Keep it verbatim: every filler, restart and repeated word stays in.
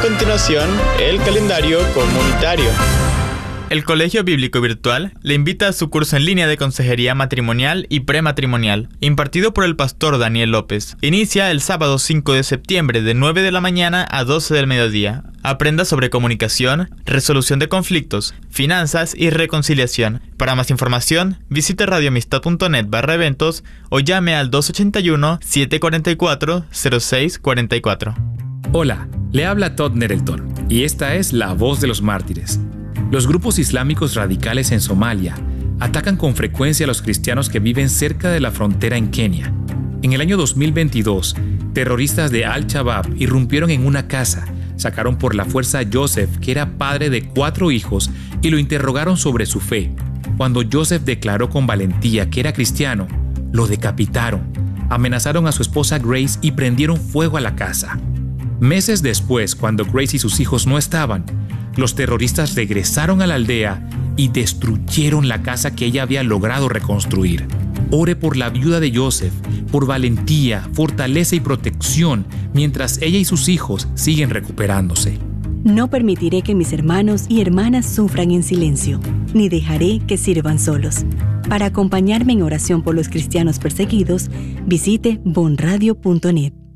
continuación, el calendario comunitario. El Colegio Bíblico Virtual le invita a su curso en línea de consejería matrimonial y prematrimonial, impartido por el pastor Daniel López. Inicia el sábado cinco de septiembre de nueve de la mañana a doce del mediodía. Aprenda sobre comunicación, resolución de conflictos, finanzas y reconciliación. Para más información, visite radioamistad.net barra eventos o llame al dos ochenta y uno, siete cuarenta y cuatro, cero seis cuarenta y cuatro. Hola, le habla Todd Nettleton y esta es La Voz de los Mártires. Los grupos islámicos radicales en Somalia atacan con frecuencia a los cristianos que viven cerca de la frontera en Kenia. En el año dos mil veintidós, terroristas de Al-Shabaab irrumpieron en una casa, sacaron por la fuerza a Joseph, que era padre de cuatro hijos, y lo interrogaron sobre su fe. Cuando Joseph declaró con valentía que era cristiano, lo decapitaron, amenazaron a su esposa Grace y prendieron fuego a la casa. Meses después, cuando Grace y sus hijos no estaban, los terroristas regresaron a la aldea y destruyeron la casa que ella había logrado reconstruir. Ore por la viuda de Joseph, por valentía, fortaleza y protección, mientras ella y sus hijos siguen recuperándose. No permitiré que mis hermanos y hermanas sufran en silencio, ni dejaré que sirvan solos. Para acompañarme en oración por los cristianos perseguidos, visite bon radio punto net.